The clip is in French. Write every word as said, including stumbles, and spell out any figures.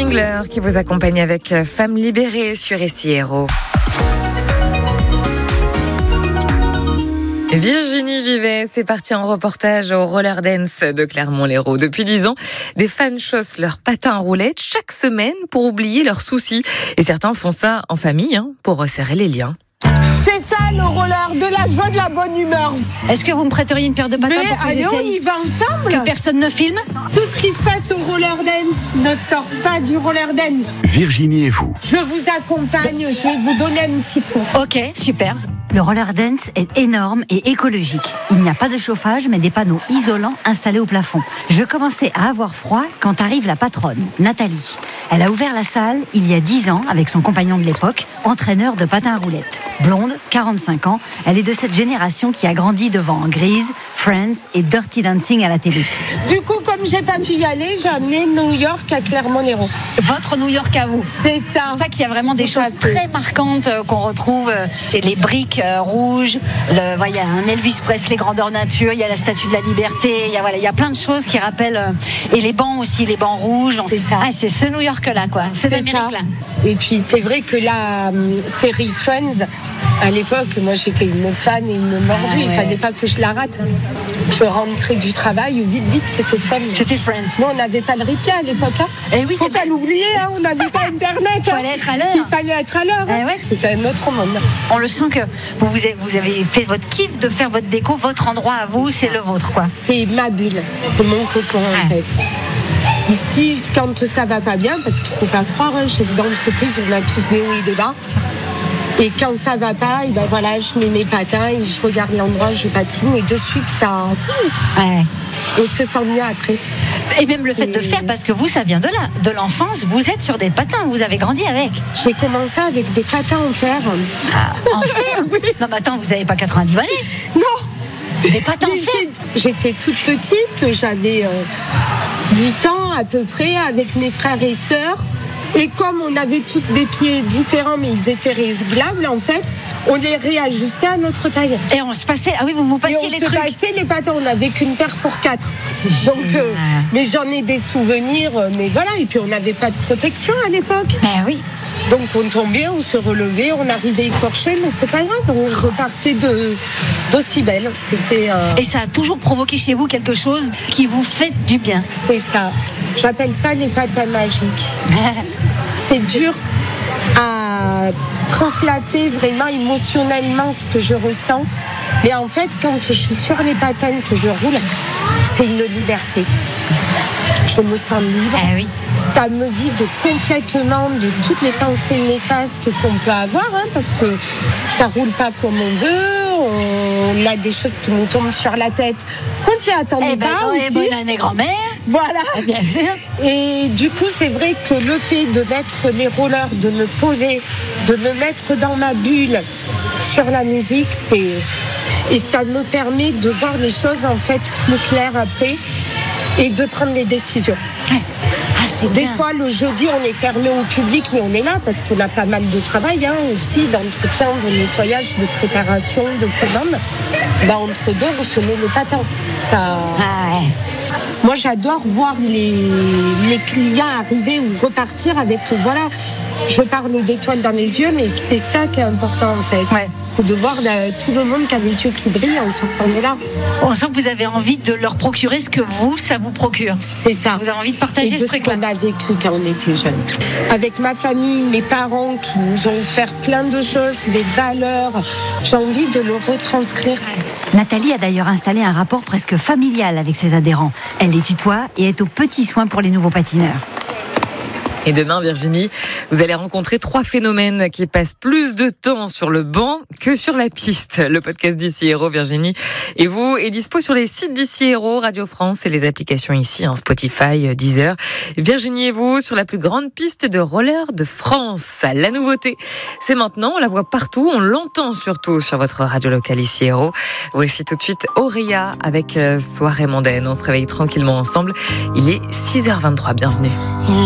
Mingler qui vous accompagne avec Femmes libérées sur S I R O. Virginie Vivet, c'est parti en reportage au Roller Dance de Clermont-Lérault. Depuis dix ans, des fans chaussent leurs patins à roulettes chaque semaine pour oublier leurs soucis. Et certains font ça en famille hein, pour resserrer les liens. C'est ça le roller, de la joie, de la bonne humeur. Est-ce que vous me prêteriez une paire de patins Mais pour que allez, on y va ensemble. Que personne ne filme? Tout ce qui se passe au roller dance ne sort pas du roller dance. Virginie et vous. Je vous accompagne, je vais vous donner un petit coup. Ok, super. Le roller dance est énorme et écologique. Il n'y a pas de chauffage, mais des panneaux isolants installés au plafond. Je commençais à avoir froid quand arrive la patronne, Nathalie. Elle a ouvert la salle il y a dix ans avec son compagnon de l'époque, entraîneur de patins à roulettes. Blonde, quarante-cinq ans, elle est de cette génération qui a grandi devant Grease, Friends et Dirty Dancing à la télé. Du coup, comme j'ai pas pu y aller, j'ai amené New York à Clermont-Lérault. Votre New York à vous. C'est ça. C'est pour ça qu'il y a vraiment des Tout choses à fait. très marquantes euh, qu'on retrouve. euh, et les briques euh, rouges, le, voilà, il y a un Elvis Presley grandeur nature, il y a la Statue de la Liberté, il y a, voilà, il y a plein de choses qui rappellent. euh, et les bancs aussi, les bancs rouges. C'est ça. Ah, c'est ce New York-là, quoi. C'est C'est l'Amérique, là. ça. Et puis c'est vrai que la euh, série Friends, à l'époque, moi j'étais une fan et une mordue. Ah, ouais. Il fallait pas que je la rate. Je rentrais du travail, vite vite, c'était Friends. C'était Friends. Nous, on n'avait pas le replay à l'époque. Hein. Et oui, Faut c'est pas l'oublier, hein, on n'avait pas Internet. Il hein. fallait être à l'heure. Il fallait être à l'heure. hein. Eh ouais. C'était un autre monde. On le sent que vous, vous avez- vous avez fait votre kiff de faire votre déco, votre endroit à vous, c'est le vôtre, quoi. C'est ma bulle, c'est mon cocon en Ah. fait. Ici, quand ça va pas bien, parce qu'il faut pas croire, hein, chef d'entreprise, on a tous des hauts et des bas. Et quand ça va pas, et ben voilà, je mets mes patins et je regarde l'endroit, je patine et de suite ça, Ouais. on se sent mieux après. Et même le fait de faire, parce que vous, ça vient de là, de l'enfance, vous êtes sur des patins, vous avez grandi avec. J'ai commencé avec des patins en fer. En fer. Non, mais attends, vous n'avez pas quatre-vingt-dix balais. Non, Des patins en mais fer. j'ai- j'étais toute petite, j'avais euh, huit ans à peu près avec mes frères et sœurs. Et comme on avait tous des pieds différents, mais ils étaient réglables en fait, on les réajustait à notre taille. Et on se passait. Ah oui, vous vous Et passiez on les se trucs. passait les patins, on n'avait qu'une paire pour quatre. C'est Donc, euh, génial. mais j'en ai des souvenirs, euh, mais voilà, et puis on n'avait pas de protection à l'époque. Ben oui. Donc on tombait, on se relevait, on arrivait écorché, mais c'est pas grave, on repartait de, d'aussi belle. C'était, euh, Et ça a toujours provoqué chez vous quelque chose qui vous fait du bien. c'est ça. J'appelle ça les patins magiques. C'est dur à translater vraiment émotionnellement ce que je ressens. Mais en fait, quand je suis sur les patins, que je roule, c'est une liberté. Je me sens libre. Ah oui. Ça me vide complètement de toutes les pensées néfastes qu'on peut avoir, hein, parce que ça roule pas comme on veut. On a des choses qui nous tombent sur la tête qu'on s'y attendait Eh ben, pas non, et aussi. bonne année, grand-mère. Voilà. Bien sûr. Et du coup, c'est vrai que le fait de mettre les rollers, de me poser, de me mettre dans ma bulle sur la musique, c'est et ça me permet de voir les choses en fait plus claires après et de prendre des décisions. Ah, c'est Des bien. fois, le jeudi, on est fermé au public, mais on est là parce qu'on a pas mal de travail hein, aussi, d'entretien, de nettoyage, de préparation, de commande. Bah, entre deux, on se met les patins. Ça... Ah ouais. Moi, j'adore voir les, les clients arriver ou repartir avec, voilà, je parle d'étoiles dans les yeux, mais c'est ça qui est important en fait. Ouais. C'est de voir euh, tout le monde qui a les yeux qui brillent en sortant de là. On sent que vous avez envie de leur procurer ce que vous, ça vous procure. C'est ça. Vous avez envie de Et partager de ce ce truc-là. qu'on a vécu quand on était jeunes. Avec ma famille, mes parents qui nous ont offert plein de choses, des valeurs, j'ai envie de le retranscrire. Nathalie a d'ailleurs installé un rapport presque familial avec ses adhérents. Elle les tutoie et est aux petits soins pour les nouveaux patineurs. Et demain, Virginie, vous allez rencontrer trois phénomènes qui passent plus de temps sur le banc que sur la piste. Le podcast d'Ici Héros, Virginie, et vous, est dispo sur les sites d'Ici Héros, Radio France et les applications ici, hein, Spotify, Deezer. Virginie et vous, sur la plus grande piste de roller de France. La nouveauté, c'est maintenant, on la voit partout, on l'entend surtout sur votre radio locale Ici Héros. Voici tout de suite Auria avec euh, Soirée mondaine. On se réveille tranquillement ensemble. Il est six heures vingt-trois, bienvenue.